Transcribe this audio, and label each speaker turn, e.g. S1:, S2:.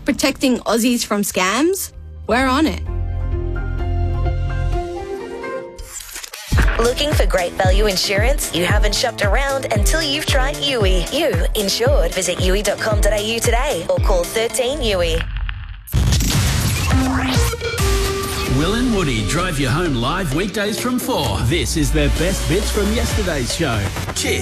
S1: protecting Aussies from scams? We're on it.
S2: Looking for great value insurance? You haven't shopped around until you've tried Yui. You insured. Visit yui.com.au today or call 13 Yui.
S3: Will and Woody drive you home live weekdays from 4. This is their best bits from yesterday's show. Cheers.